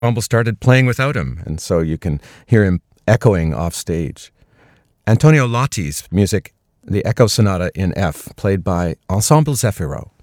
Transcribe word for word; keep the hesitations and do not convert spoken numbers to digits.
Ensemble started playing without him, and so you can hear him echoing off stage. Antonio Lotti's music, the Echo Sonata in F, played by Ensemble Zefiro.